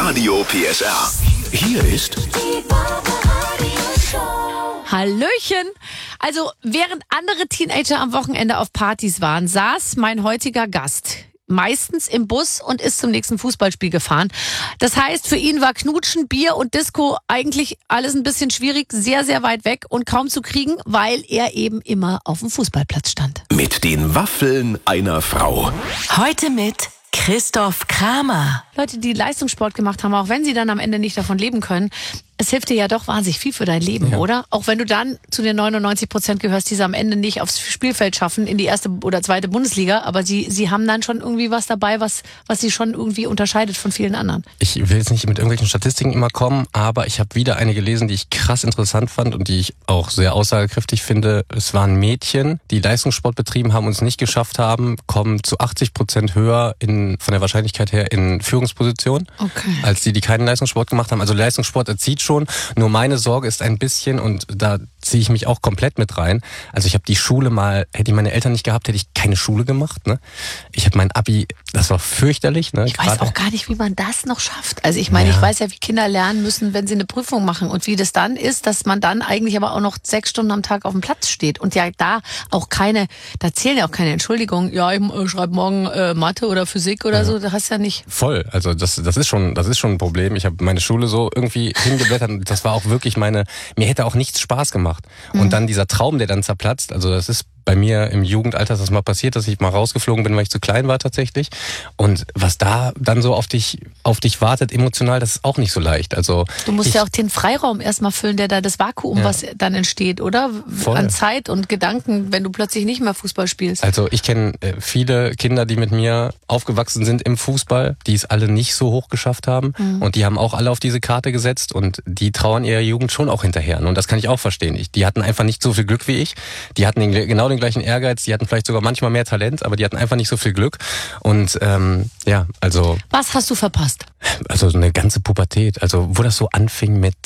Radio PSR. Hier ist Hallöchen! Also, während andere Teenager am Wochenende auf Partys waren, saß mein heutiger Gast meistens im Bus und ist zum nächsten Fußballspiel gefahren. Das heißt, für ihn war Knutschen, Bier und Disco eigentlich alles ein bisschen schwierig, sehr, sehr weit weg und kaum zu kriegen, weil er eben immer auf dem Fußballplatz stand. mit den Waffeln einer Frau. Heute mit Christoph Kramer. Leute, die Leistungssport gemacht haben, auch wenn sie dann am Ende nicht davon leben können, es hilft dir ja doch wahnsinnig viel für dein Leben, oder? Auch wenn du dann zu den 99% gehörst, die es am Ende nicht aufs Spielfeld schaffen, in die erste oder zweite Bundesliga, aber sie haben dann schon irgendwie was dabei, was sie schon irgendwie unterscheidet von vielen anderen. Ich will jetzt nicht mit irgendwelchen Statistiken immer kommen, aber ich habe wieder eine gelesen, die ich krass interessant fand und die ich auch sehr aussagekräftig finde. Es waren Mädchen, die Leistungssport betrieben haben und es nicht geschafft haben, kommen zu 80% höher von der Wahrscheinlichkeit her in Führungsposition, als die keinen Leistungssport gemacht haben. Also Leistungssport erzieht schon. Nur meine Sorge ist ein bisschen, und da ziehe ich mich auch komplett mit rein. Also ich habe die Schule hätte ich meine Eltern nicht gehabt, hätte ich keine Schule gemacht. Ne? Ich habe mein Abi, das war fürchterlich. Ne? Ich weiß auch gar nicht, wie man das noch schafft. Also ich meine, ich weiß ja, wie Kinder lernen müssen, wenn sie eine Prüfung machen und wie das dann ist, dass man dann eigentlich aber auch noch 6 Stunden am Tag auf dem Platz steht und ja da zählen ja auch keine Entschuldigungen. Ja, ich schreibe morgen Mathe oder Physik oder so, das hast du ja nicht. Voll, also das ist schon ein Problem. Ich habe meine Schule so irgendwie hingeblättert. Das war auch wirklich mir hätte auch nichts Spaß gemacht. Und dann dieser Traum, der dann zerplatzt, also das ist bei mir im Jugendalter ist das mal passiert, dass ich mal rausgeflogen bin, weil ich zu klein war tatsächlich. Und was da dann so auf dich wartet emotional, das ist auch nicht so leicht. Also du musst ja auch den Freiraum erstmal füllen, das Vakuum, was dann entsteht, oder? Voll. An Zeit und Gedanken, wenn du plötzlich nicht mehr Fußball spielst. Also ich kenne viele Kinder, die mit mir aufgewachsen sind im Fußball, die es alle nicht so hoch geschafft haben. Und die haben auch alle auf diese Karte gesetzt und die trauern ihrer Jugend schon auch hinterher. Und das kann ich auch verstehen. Die hatten einfach nicht so viel Glück wie ich. Die hatten genau den gleichen Ehrgeiz, die hatten vielleicht sogar manchmal mehr Talent, aber die hatten einfach nicht so viel Glück. Und also... Was hast du verpasst? Also eine ganze Pubertät, also wo das so anfing mit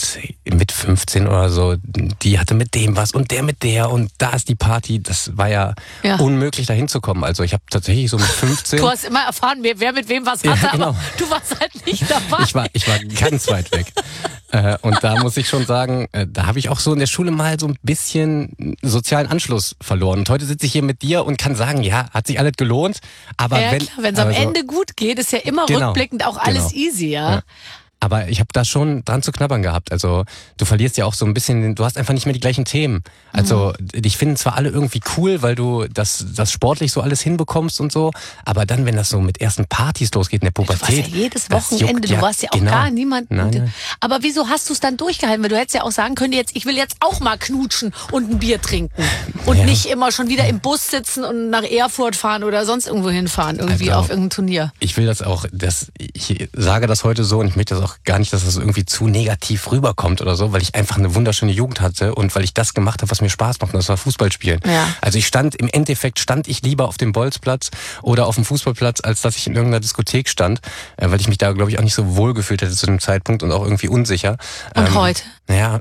15 oder so, die hatte mit dem was und der mit der und da ist die Party, das war ja unmöglich da hinzukommen. Also ich habe tatsächlich so mit 15... Du hast immer erfahren, wer mit wem was hatte, genau. aber du warst halt nicht dabei. Ich war ganz weit weg. Und da muss ich schon sagen, da habe ich auch so in der Schule mal so ein bisschen sozialen Anschluss verloren. Und heute sitze ich hier mit dir und kann sagen, ja, hat sich alles gelohnt. Aber wenn es am Ende gut geht, ist ja immer rückblickend auch alles easy, ja. Aber ich habe da schon dran zu knabbern gehabt. Also du verlierst ja auch so ein bisschen, du hast einfach nicht mehr die gleichen Themen. Also dich finden zwar alle irgendwie cool, weil du das sportlich so alles hinbekommst und so, aber dann, wenn das so mit ersten Partys losgeht in der Pubertät. Du warst ja jedes Wochenende, du warst ja auch gar niemanden. Nein. Aber wieso hast du es dann durchgehalten? Weil du hättest ja auch sagen können, ich will jetzt auch mal knutschen und ein Bier trinken. Und nicht immer schon wieder im Bus sitzen und nach Erfurt fahren oder sonst irgendwo hinfahren, irgendwie auf irgendein Turnier. Ich will das auch, ich sage das heute so und ich möchte das auch gar nicht, dass das irgendwie zu negativ rüberkommt oder so, weil ich einfach eine wunderschöne Jugend hatte und weil ich das gemacht habe, was mir Spaß macht, und das war Fußballspielen. Ja. Also im Endeffekt stand ich lieber auf dem Bolzplatz oder auf dem Fußballplatz, als dass ich in irgendeiner Diskothek stand, weil ich mich da, glaube ich, auch nicht so wohl gefühlt hätte zu dem Zeitpunkt und auch irgendwie unsicher. Und heute? Naja,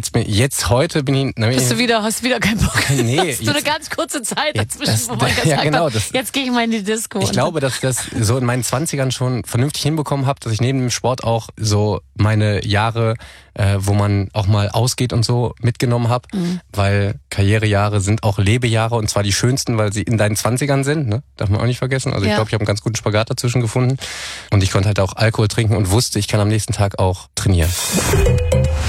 heute bin ich... Hast du wieder keinen Bock? Nee. So eine ganz kurze Zeit dazwischen, wo man gesagt hat, jetzt gehe ich mal in die Disco. Ich glaube, dass ich das so in meinen 20ern schon vernünftig hinbekommen habe, dass ich neben dem Sport auch so meine Jahre, wo man auch mal ausgeht und so, mitgenommen habe, weil Karrierejahre sind auch Lebejahre und zwar die schönsten, weil sie in deinen 20ern sind, ne? Darf man auch nicht vergessen. Also ich glaube, ich habe einen ganz guten Spagat dazwischen gefunden und ich konnte halt auch Alkohol trinken und wusste, ich kann am nächsten Tag auch trainieren.